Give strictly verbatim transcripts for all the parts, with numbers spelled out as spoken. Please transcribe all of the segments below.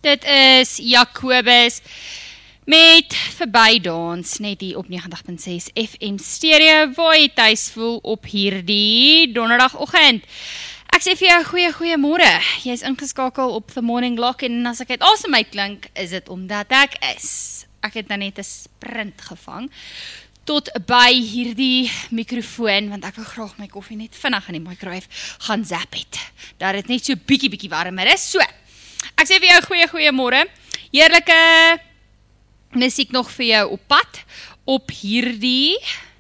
Dit is Jacobus met Verbydans, net hier op negentig punt ses F M stereo, waar jy tuis voel op hierdie donderdagoggend. Ek sê vir jou goeie goeie môre. Jy is ingeskakel op The Morning Lock en as ek het awesome my klink, is dit omdat ek is. Ek het nou net 'n sprint gevang tot by hierdie microfoon, want ek wil graag my koffie net vinnig in die microwave gaan zap het, dat het net so bietjie bietjie warmer is. So, ek sê vir jou goeie goeie môre. Heerlike musiek nog vir jou op pad op hierdie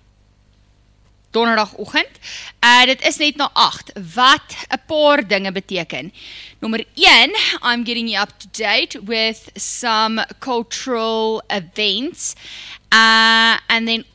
donderdagoggend. Uh, dit is net na agt, wat 'n paar dinge beteken. Nommer een, I'm getting you up to date with some cultural events. Uh, and then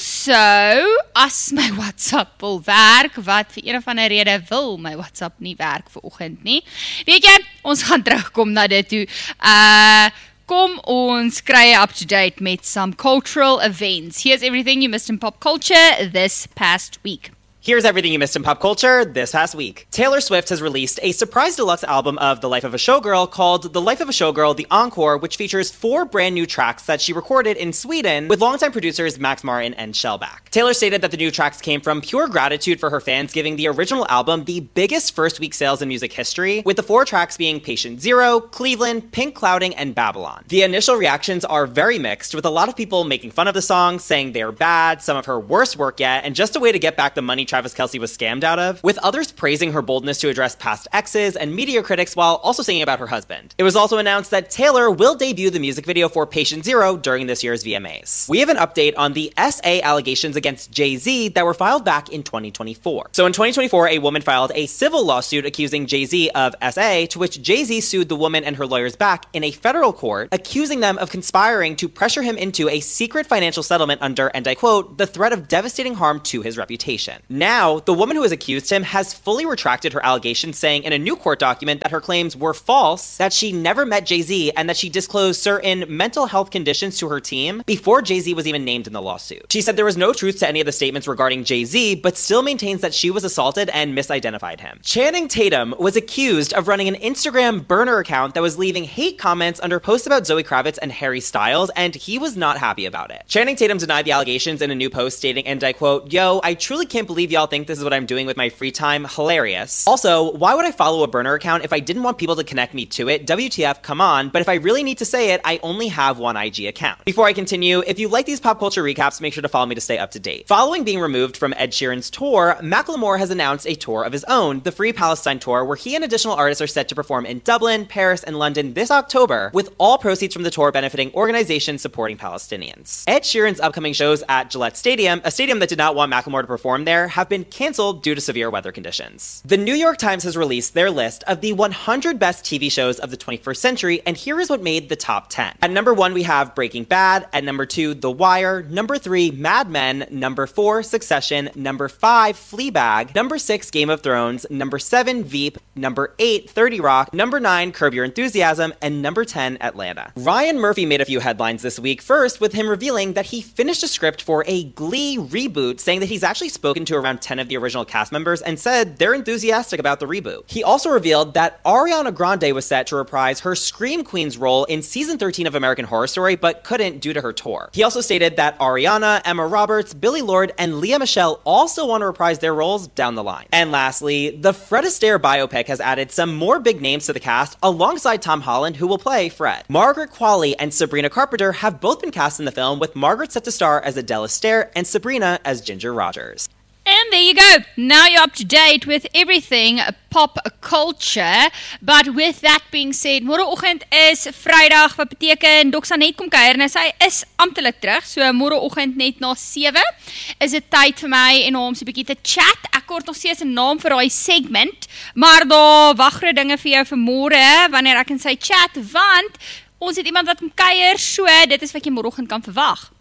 also, as my WhatsApp wil werk, wat vir een of ander rede wil my WhatsApp nie werk vir oggend nie. Weet jy, ons gaan terugkom na dit toe. Uh, Kom ons kry up to date met some cultural events. Here's everything you missed in pop culture this past week. Here's everything you missed in pop culture this past week. Taylor Swift has released a surprise deluxe album of The Life of a Showgirl called The Life of a Showgirl, The Encore, which features four brand new tracks that she recorded in Sweden with longtime producers Max Martin and Shellback. Taylor stated that the new tracks came from pure gratitude for her fans, giving the original album the biggest first week sales in music history, with the four tracks being Patient Zero, Cleveland, Pink Clouding, and Babylon. The initial reactions are very mixed, with a lot of people making fun of the songs, saying they're bad, some of her worst work yet, and just a way to get back the money Travis Kelce was scammed out of, with others praising her boldness to address past exes and media critics while also singing about her husband. It was also announced that Taylor will debut the music video for Patient Zero during this year's V M As. We have an update on the S A allegations against Jay-Z that were filed back in twenty twenty-four. So in twenty twenty-four, a woman filed a civil lawsuit accusing Jay-Z of S A, to which Jay-Z sued the woman and her lawyers back in a federal court, accusing them of conspiring to pressure him into a secret financial settlement under, and I quote, the threat of devastating harm to his reputation. Now, the woman who has accused him has fully retracted her allegations, saying in a new court document that her claims were false, that she never met Jay-Z, and that she disclosed certain mental health conditions to her team before Jay-Z was even named in the lawsuit. She said there was no truth to any of the statements regarding Jay-Z, but still maintains that she was assaulted and misidentified him. Channing Tatum was accused of running an Instagram burner account that was leaving hate comments under posts about Zoe Kravitz and Harry Styles, and he was not happy about it. Channing Tatum denied the allegations in a new post, stating, and I quote, "Yo, I truly can't believe y'all think this is what I'm doing with my free time. Hilarious. Also, why would I follow a burner account if I didn't want people to connect me to it? W T F, come on. But if I really need to say it, I only have one I G account." Before I continue, if you like these pop culture recaps, make sure to follow me to stay up to date. Following being removed from Ed Sheeran's tour, Macklemore has announced a tour of his own, the Free Palestine Tour, where he and additional artists are set to perform in Dublin, Paris, and London this October, with all proceeds from the tour benefiting organizations supporting Palestinians. Ed Sheeran's upcoming shows at Gillette Stadium, a stadium that did not want Macklemore to perform there, have been canceled due to severe weather conditions. The New York Times has released their list of the one hundred best T V shows of the twenty-first century, and here is what made the top ten. At number one, we have Breaking Bad. At number two, The Wire. Number three, Mad Men. Number four, Succession. Number five, Fleabag. Number six, Game of Thrones. Number seven, Veep. Number eight, thirty Rock. Number nine, Curb Your Enthusiasm. And number ten, Atlanta. Ryan Murphy made a few headlines this week, first with him revealing that he finished a script for a Glee reboot, saying that he's actually spoken to around ten of the original cast members and said they're enthusiastic about the reboot. He also revealed that Ariana Grande was set to reprise her Scream Queen's role in season thirteen of American Horror Story, but couldn't due to her tour. He also stated that Ariana, Emma Roberts, Billie Lourd, and Lea Michele also want to reprise their roles down the line. And lastly, the Fred Astaire biopic has added some more big names to the cast alongside Tom Holland, who will play Fred. Margaret Qualley and Sabrina Carpenter have both been cast in the film, with Margaret set to star as Adele Astaire and Sabrina as Ginger Rogers. And there you go. Now you're up to date with everything pop culture. But with that being said, môreoggend is Vrydag, wat beteken Doxa net kom kuier en sy is amptelik terug. So môreoggend net na sewe is dit tyd vir my en hom so 'n bietjie te chat. Ek kort nog steeds 'n naam vir daai segment, maar daar wag groot dinge vir jou vir môre wanneer ek in sy chat, want ons het iemand wat kom kuier, so dit is wat jy môreoggend kan verwag.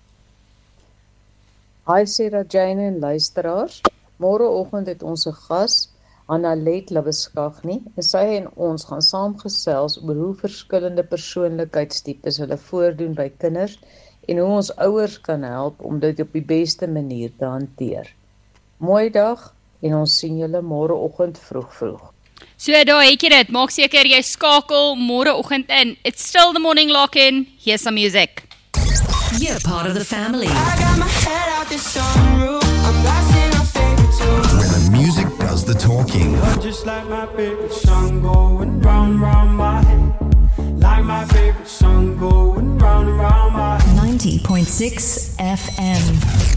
Hi Sarah Jane en luisteraars. Môreoggend het ons 'n gas, Annalet Labeskagni, en sy en ons gaan saamgesels oor hoe verskillende persoonlikheidstipes hulle voordoen by kinders en hoe ons ouers kan help om dit op die beste manier te hanteer. Mooi dag en ons sien julle môreoggend vroeg vroeg. So daar het jy dit, maak seker jy skakel môreoggend in. It's still the morning lock-in, here's some music. You're part of the family. I got my head out the sunroof. I'm blasting our favorite tune. Where the music does the talking. You're just like my favorite song going round, round my head. Like my favorite song going round and round my head. ninety point six F M.